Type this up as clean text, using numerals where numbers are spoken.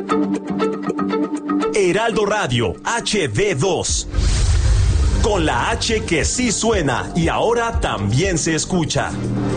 Heraldo Radio, HD2. Con la H que sí suena y ahora también se escucha.